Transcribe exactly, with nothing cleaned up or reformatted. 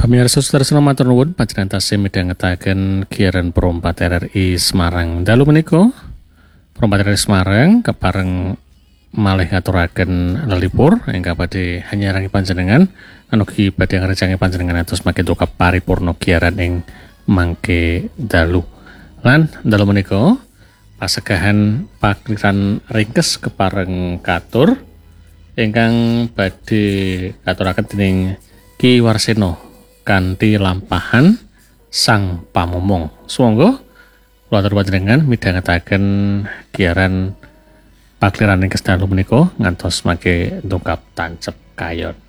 Pamirsa Sutresna matur nuwun panjenengan tasih midhangetaken giaran Perompat R R I Semarang. Dalu menika Perompat R R I Semarang kepareng malih ngaturaken lelipur ingkang badhe hanyarangi panjenengan anugi badhe ngrejangi panjenengan atus makin tukap paripurna giaran ing mangke dalu. Lan dalu menika pasegahan pakliran ringkes kepareng katur ingkang badhe katuraken dening Ki Warsena kanthi lampahan Sang Pamomong. Sumangga kula atur panjenengan midhangetaken giaran pakliran ringkes dalu menika ngantos mangke tungkap tancep kayot.